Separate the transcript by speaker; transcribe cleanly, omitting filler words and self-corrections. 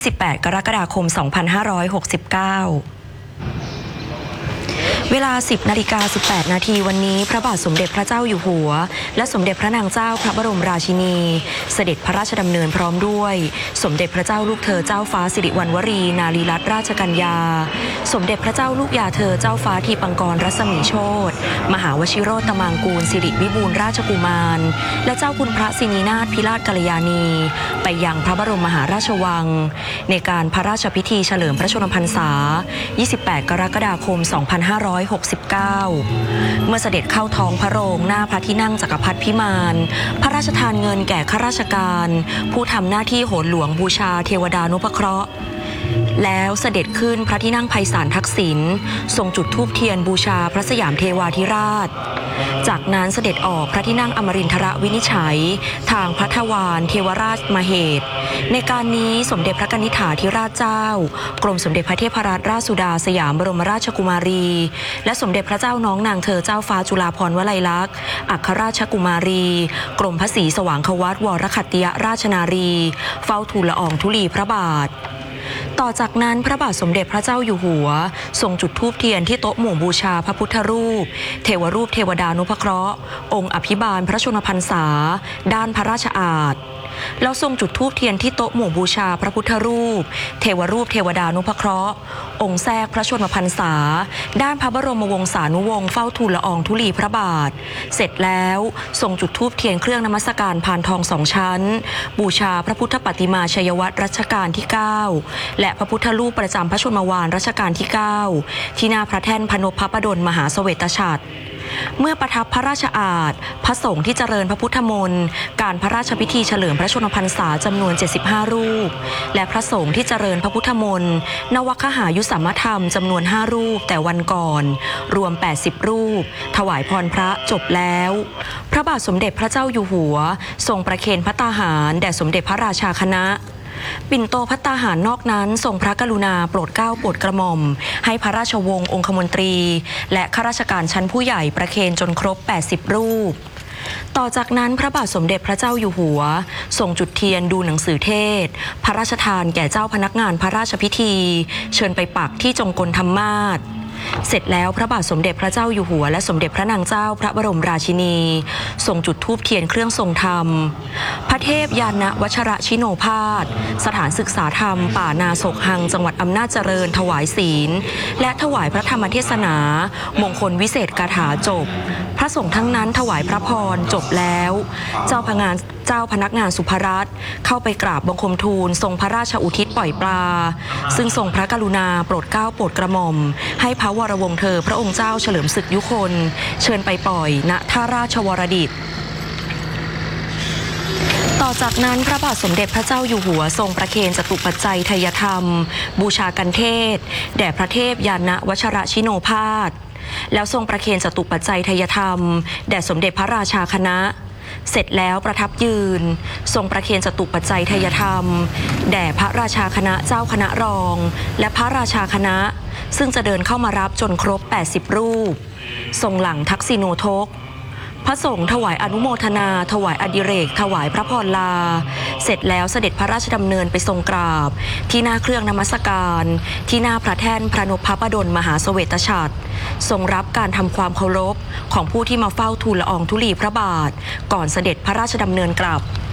Speaker 1: 18 กรกฎาคม 2569 เวลา 10:18 นาทีวันนี้พระบาทสมเด็จพระเจ้าอยู่หัวและสมเด็จพระนางเจ้าพระบรมราชินีเสด็จพระราชดำเนินพร้อมด้วยสมเด็จพระเจ้าลูกเธอเจ้าฟ้าสิริวัณวรีนารีรัตนราชกัญญาสมเด็จพระเจ้าลูกยาเธอเจ้าฟ้าทีปังกรรัศมีโชติมหาวชิโรตมังกูลสิริวิบูลย์ราชกุมารและเจ้าคุณพระสินีนาถพิราชกัลยาณีไปยังพระบรมมหาราชวังในการพระราชพิธีเฉลิมพระชนมพรรษา 28 กรกฎาคม 2569 เมื่อเสด็จเข้าท้องพระโรงหน้าพระที่นั่งจักรพรรดิพิมานพระราชทานเงินแก่ข้าราชการผู้ทำหน้าที่โหรหลวงบูชาเทวดานุภเคราะห์แล้วเสด็จขึ้นพระที่นั่งไพศาลทักษิณทรงจุดธูปเทียนบูชาพระสยามเทวาธิราชจากนั้นเสด็จออกพระที่นั่งอมรินทรวินิจฉัยทางพระทวารเทวราชมเหตุในการนี้สมเด็จพระกนิษฐาธิราชเจ้ากรมสมเด็จพระเทพรัตนราชสุดาสยามบรมราชกุมารีและสมเด็จพระเจ้าน้องนางเธอเจ้าฟ้าจุฬาภรณ์วลัยลักษณ์อัครราชกุมารีกรมพระศรีสว่างควัตวรคัตติยราชนารีเฝ้าทูลละอองธุลีพระบาทต่อจากนั้นพระบาทสมเด็จพระเจ้าอยู่หัวทรงจุดธูปเทียนที่โต๊ะหมู่บูชาพระพุทธรูปเทวรูปเทวดานุภเคราะห์องค์อภิบาลพระชนมพรรษาด้านพระราชอาณแล้วทรงจุดธูปเทียนที่โต๊ะหมู่บูชาพระพุทธรูปเทวรูปเทวดานุภเคราะห์องค์แทรกพระชนมพรรษาด้านพระบรมวงศานุวงศ์เฝ้าทูลละอองธุลีพระบาทเสร็จแล้วทรงจุดธูปเทียนเครื่องนมัสการพานทอง2 ชั้นบูชาพระพุทธปฏิมาชัยวัตรรัชกาลที่ 9และพระพุทธรูปประจำพระชนมวาลรัชกาลที่ 9ที่หน้าพระแท่นพนพพระประดลมหาเสวตฉัตรเมื่อประทับพระราชอาณพระสงฆ์ที่เจริญพระพุทธมนต์การพระราชพิธีเฉลิมพระชนมพรรษาจำนวน75 รูปและพระสงฆ์ที่เจริญพระพุทธมนต์นวคหายุสัมมธรรมจำนวน5 รูปแต่วันก่อนรวม80 รูปถวายพรพระจบแล้วพระบาทสมเด็จพระเจ้าอยู่หัวทรงประเคนพระตาหารแด่สมเด็จพระราชาคณะปิ่นโตภัตตาหารนอกนั้นทรงพระกรุณาโปรดเกล้าโปรดกระหม่อมให้พระราชวงศ์องคมนตรีและข้าราชการชั้นผู้ใหญ่ประเคนจนครบ80 รูปต่อจากนั้นพระบาทสมเด็จพระเจ้าอยู่หัวทรงจุดเทียนดูหนังสือเทศพระราชทานแก่เจ้าพนักงานพระราชพิธีเชิญไปปักที่จงกลธรรมาสเสร็จแล้วพระบาทสมเด็จพระเจ้าอยู่หัวและสมเด็จพระนางเจ้าพระบรมราชินีทรงจุดธูปเทียนเครื่องทรงธรรมพระเทพยานวัชรชิโนภาสสถานศึกษาธรรมป่านาโศกหังจังหวัดอำนาจเจริญถวายศีลและถวายพระธรรมเทศนามงคลวิเศษคาถาจบพระสงฆ์ทั้งนั้นถวายพระพรจบแล้วเจ้าพนักงานสุภรัตน์เข้าไปกราบบังคมทูลทรงพระราชอุทิศปล่อยปลาซึ่งทรงพระกรุณาโปรดเกล้าโปรดกระหม่อมให้พระวรวงศ์เธอพระองค์เจ้าเฉลิมศึกยุคน เชิญไปปล่อยณท่าราชวรดิตต่อจากนั้นพระบาทสมเด็จพระเจ้าอยู่หัวทรงประเคนจตุปัจจัยไทยธรรมบูชากันเทศแด่พระเทพยานวัชรชิโนภาสแล้วทรงประเคนจตุปัจจัยไทยธรรมแด่สมเด็จพระราชาคณะเสร็จแล้วประทับยืนทรงประเคนจตุปัจจัยไทยธรรมแด่พระราชาคณะเจ้าคณะรองและพระราชาคณะซึ่งจะเดินเข้ามารับจนครบ80 รูปทรงหลังทักษิโนทกพระสงฆ์ถวายอนุโมทนาถวายอดิเรกถวายพระพรลาเสร็จแล้วเสด็จพระราชดำเนินไปทรงกราบที่หน้าเครื่องนมัสการที่หน้าพระแท่นพระนพพระประดลมหาเสวตฉัตรทรงรับการทำความเคารพของผู้ที่มาเฝ้าทูลละอองธุลีพระบาทก่อนเสด็จพระราชดำเนินกลับ